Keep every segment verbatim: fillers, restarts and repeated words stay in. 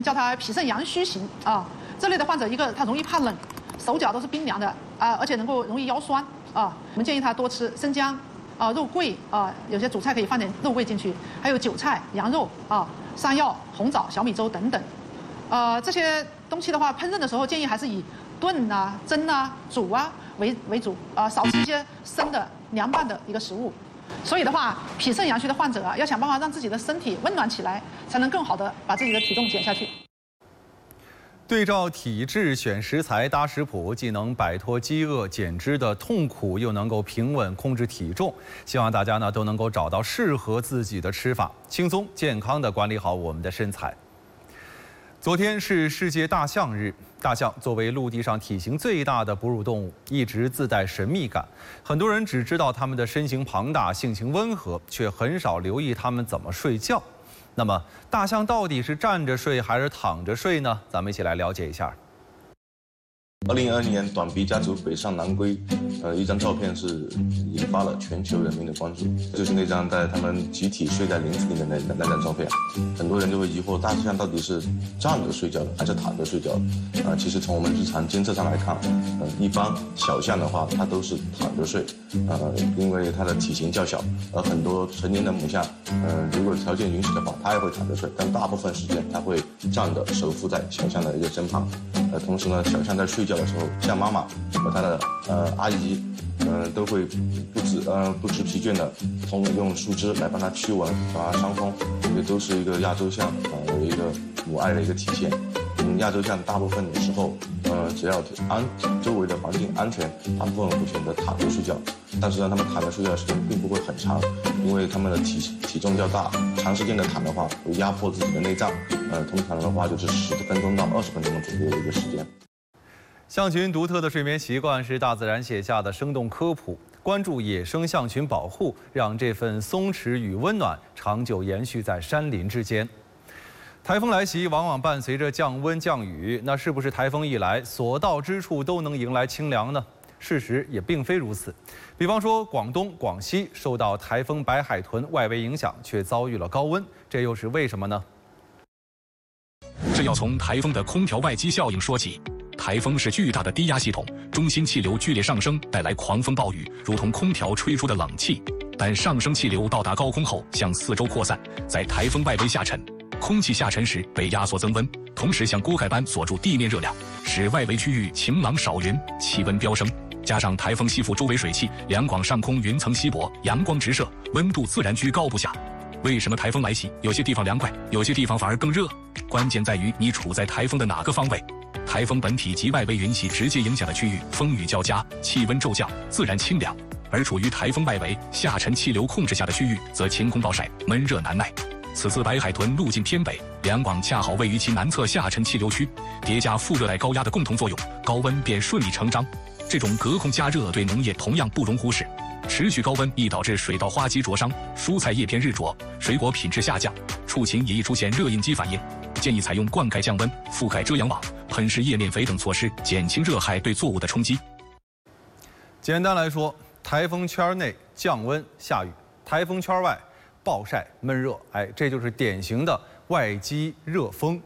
叫它脾肾阳虚型啊。这类的患者，一个他容易怕冷，手脚都是冰凉的啊，而且能够容易腰酸啊。我们建议他多吃生姜啊、肉桂啊，有些主菜可以放点肉桂进去，还有韭菜、羊肉啊、山药、红枣、小米粥等等。呃，这些东西的话，烹饪的时候建议还是以炖啊、蒸啊、煮啊为为主啊，少吃一些生的、凉拌的一个食物。所以的话，脾肾阳虚的患者啊，要想办法让自己的身体温暖起来，才能更好的把自己的体重减下去。 对照体质选食材搭食谱，既能摆脱饥饿减脂的痛苦，又能够平稳控制体重。希望大家呢都能够找到适合自己的吃法，轻松健康地管理好我们的身材。昨天是世界大象日，大象作为陆地上体型最大的哺乳动物，一直自带神秘感。很多人只知道它们的身形庞大、性情温和，却很少留意它们怎么睡觉。那么，大象到底是站着睡还是躺着睡呢？咱们一起来了解一下。 二零二零年短鼻家族北上南归，呃，一张照片是引发了全球人民的关注，就是那张在他们集体睡在林子里面的那那张照片。很多人就会疑惑，大象到底是站着睡觉的还是躺着睡觉的？啊、呃，其实从我们日常监测上来看，呃，一般小象的话，它都是躺着睡，呃，因为它的体型较小，而很多成年的母象，呃，如果条件允许的话，它也会躺着睡，但大部分时间它会站着手扶在小象的一个身旁。呃，同时呢，小象在睡觉的时候，象妈妈和它的呃阿姨，呃都会不知呃不知疲倦的通用树枝来帮它驱蚊、帮它伤风，也都是一个亚洲象啊、呃、有一个母爱的一个体现。嗯，亚洲象大部分的时候，呃只要安周围的环境安全，大部分会选择躺着睡觉。但是呢，他们躺着睡觉的时间并不会很长，因为他们的体体重较大，长时间的躺的话会压迫自己的内脏。呃，通常的话就是十分钟到二十分钟左右的一个时间。 象群独特的睡眠习惯是大自然写下的生动科普，关注野生象群保护，让这份松弛与温暖长久延续在山林之间。台风来袭往往伴随着降温降雨，那是不是台风一来，所到之处都能迎来清凉呢？事实也并非如此。比方说，广东、广西受到台风白海豚外围影响，却遭遇了高温，这又是为什么呢？ 这要从台风的空调外机效应说起。台风是巨大的低压系统，中心气流剧烈上升，带来狂风暴雨，如同空调吹出的冷气。但上升气流到达高空后，向四周扩散，在台风外围下沉。空气下沉时被压缩增温，同时像锅盖般锁住地面热量，使外围区域晴朗少云，气温飙升。加上台风吸附周围水汽，两广上空云层稀薄，阳光直射，温度自然居高不下。为什么台风来袭，有些地方凉快，有些地方反而更热？关键在于你处在台风的哪个方位。台风本体及外围云系直接影响的区域，风雨较佳，气温骤降，自然清凉；而处于台风外围下沉气流控制下的区域，则晴空暴晒，闷热难耐。此次白海豚路径偏北，两广恰好位于其南侧下沉气流区，叠加副热带高压的共同作用，高温便顺理成章。这种隔空加热对农业同样不容忽视。持续高温易导致水稻花基灼伤，蔬菜叶片日灼，水果品质下降，畜禽也易出现热应激反应。建议采用灌溉降温、覆盖遮阳网、喷施叶面肥等措施，减轻热害对作物的冲击。 简单来说，台风圈内降温下雨，台风圈外暴晒闷热，哎，这就是典型的外激热风。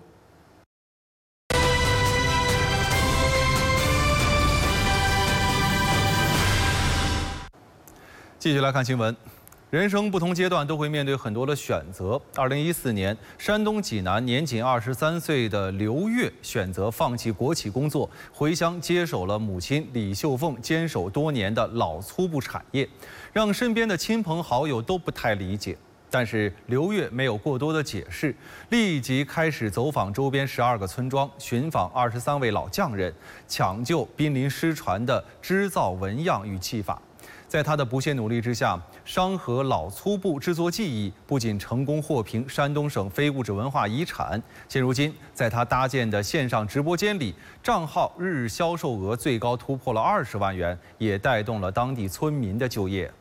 继续来看新闻。人生不同阶段都会面对很多的选择。二零一四年，山东济南年仅二十三岁的刘越选择放弃国企工作，回乡接手了母亲李秀凤坚守多年的老粗布产业，让身边的亲朋好友都不太理解。但是刘越没有过多的解释，立即开始走访周边十二个村庄，寻访二十三位老匠人，抢救濒临失传的织造纹样与技法。在他的不懈努力之下，商河老粗布制作技艺不仅成功获评山东省非物质文化遗产，现如今在他搭建的线上直播间里，账号日日销售额最高突破了二十万元，也带动了当地村民的就业。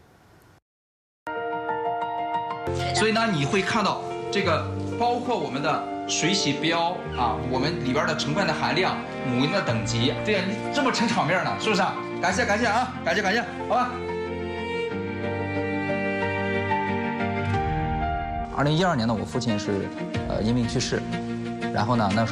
所以呢，你会看到这个，包括我们的水洗标啊，我们里边的成分的含量、母婴的等级，对呀，你这么成场面呢，是不是啊？感谢感谢啊，感谢感谢，好吧。 二零一二年呢，我父亲是呃因病去世，然后呢，那时候。